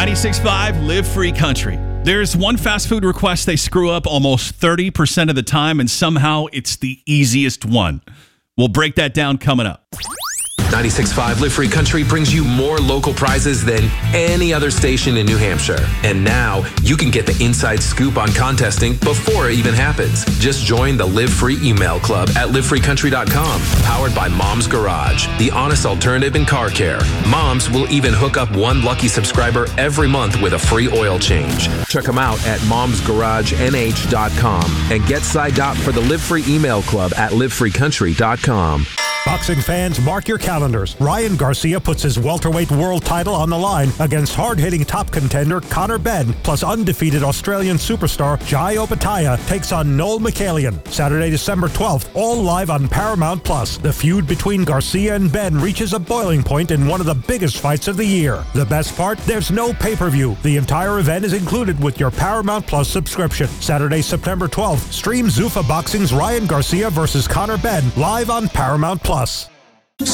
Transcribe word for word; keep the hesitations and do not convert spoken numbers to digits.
ninety-six point five Live Free Country. There's one fast food request they screw up almost thirty percent of the time, and somehow it's the easiest one. We'll break that down coming up. ninety-six point five Live Free Country brings you more local prizes than any other station in New Hampshire. And now you can get the inside scoop on contesting before it even happens. Just join the Live Free email club at live free country dot com. Powered by Mom's Garage, the honest alternative in car care. Moms will even hook up one lucky subscriber every month with a free oil change. Check them out at moms garage n h dot com and get signed up for the Live Free email club at live free country dot com. Boxing fans, mark your calendars. Ryan Garcia puts his welterweight world title on the line against hard-hitting top contender Conor Benn, plus undefeated Australian superstar Jai Opetaia takes on Noel Michaelian. Saturday, December twelfth, all live on Paramount Plus. The feud between Garcia and Benn reaches a boiling point in one of the biggest fights of the year. The best part? There's no pay-per-view. The entire event is included with your Paramount Plus subscription. Saturday, September twelfth, stream Zuffa Boxing's Ryan Garcia versus Conor Benn live on Paramount Plus.